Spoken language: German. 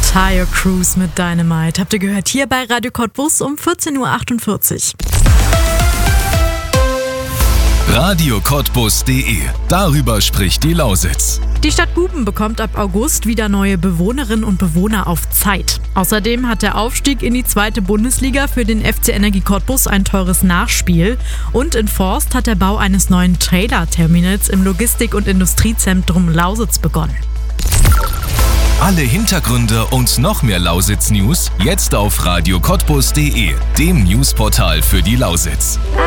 Tire Cruise mit Dynamite. Habt ihr gehört hier bei Radio Cottbus um 14.48 Uhr. radiocottbus.de. Darüber spricht die Lausitz. Die Stadt Guben bekommt ab August wieder neue Bewohnerinnen und Bewohner auf Zeit. Außerdem hat der Aufstieg in die 2. Bundesliga für den FC Energie Cottbus ein teures Nachspiel. Und in Forst hat der Bau eines neuen Trailer-Terminals im Logistik- und Industriezentrum Lausitz begonnen. Alle Hintergründe und noch mehr Lausitz-News jetzt auf radiocottbus.de, dem Newsportal für die Lausitz.